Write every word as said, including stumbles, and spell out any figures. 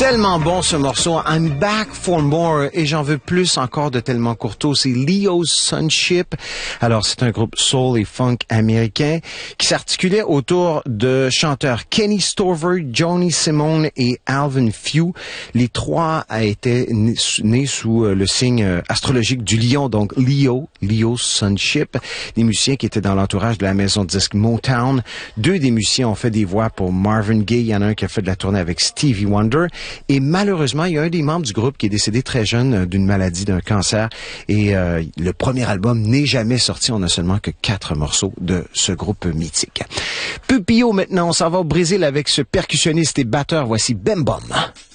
Tellement bon ce morceau, I'm Back for More, et j'en veux plus encore de Tellement Courteau, c'est Leo's Sonship. Alors c'est un groupe soul et funk américain qui s'articulait autour de chanteurs Kenny Stover, Johnny Simone et Alvin Few. Les trois a été nés sous le signe astrologique du lion, donc Leo, Leo's Sonship. Des musiciens qui étaient dans l'entourage de la maison de disque Motown. Deux des musiciens ont fait des voix pour Marvin Gaye, il y en a un qui a fait de la tournée avec Stevie Wonder. Et malheureusement, il y a un des membres du groupe qui est décédé très jeune euh, d'une maladie, d'un cancer. Et euh, le premier album n'est jamais sorti. On a seulement que quatre morceaux de ce groupe mythique. Pupillo maintenant, on s'en va au Brésil avec ce percussionniste et batteur. Voici Bem Bom.